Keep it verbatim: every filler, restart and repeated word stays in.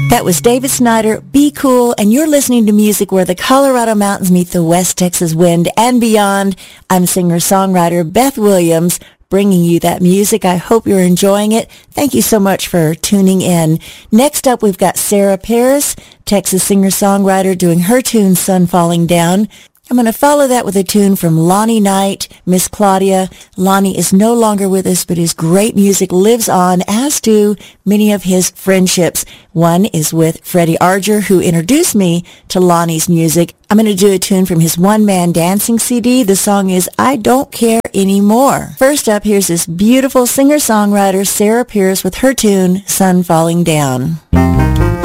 That was David Snyder, Be Cool, and you're listening to music where the Colorado mountains meet the West Texas wind and beyond. I'm singer-songwriter Beth Williams, bringing you that music. I hope you're enjoying it. Thank you so much for tuning in. Next up, we've got Sarah Paris, Texas singer-songwriter, doing her tune, Sun Falling Down. I'm going to follow that with a tune from Lonnie Knight, Miss Claudia. Lonnie is no longer with us, but his great music lives on, as do many of his friendships. One is with Freddie Arger, who introduced me to Lonnie's music. I'm going to do a tune from his one-man dancing C D. The song is I Don't Care Anymore. First up, here's this beautiful singer-songwriter, Sarah Pierce, with her tune, Sun Falling Down.